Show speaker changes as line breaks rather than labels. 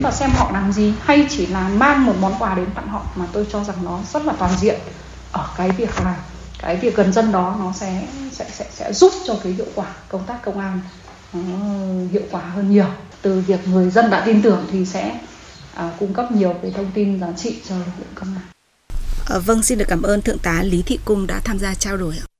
Và xem họ làm gì hay chỉ là mang một món quà đến tặng họ, mà tôi cho rằng nó rất là toàn diện ở cái việc là cái việc gần dân đó, nó sẽ giúp cho cái hiệu quả công tác công an hiệu quả hơn nhiều. Từ việc người dân đã tin tưởng thì sẽ cung cấp nhiều cái thông tin giá trị cho lực lượng công an.
Vâng, xin được cảm ơn Thượng tá Lý Thị Cung đã tham gia trao đổi.